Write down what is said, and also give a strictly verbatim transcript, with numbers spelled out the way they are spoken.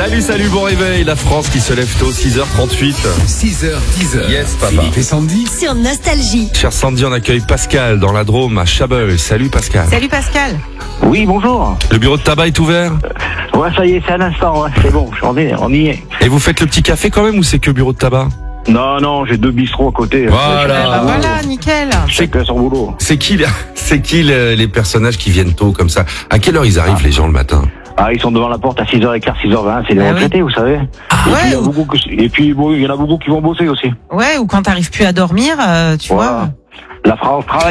Salut, salut, bon réveil. La France qui se lève tôt, six heures trente-huit. six heures, dix heures. Yes, papa. Philippe et Sandy. Sur Nostalgie. Cher Sandy, on accueille Pascal dans la Drôme à Chabeuil. Salut Pascal. Salut Pascal. Oui, bonjour. Le bureau de tabac est ouvert? Ouais, ça y est, c'est à l'instant, ouais, c'est bon, on y est, on y est. Et vous faites le petit café quand même ou c'est que bureau de tabac? Non, non, j'ai deux bistrots à côté. Voilà. Ah bah voilà, nickel. Chacun son boulot. C'est qui, les- c'est qui les, les personnages qui viennent tôt comme ça? À quelle heure ils arrivent les gens le matin? Ah, ils sont devant la porte à six heures quinze, six heures vingt, c'est les Ah oui. retraités, vous savez. et, puis, il y a Ouais, ou, beaucoup que- et puis, bon, il y en a beaucoup qui vont bosser aussi. ouais, ou quand t'arrives plus à dormir, euh, tu Voilà. vois. La France travaille.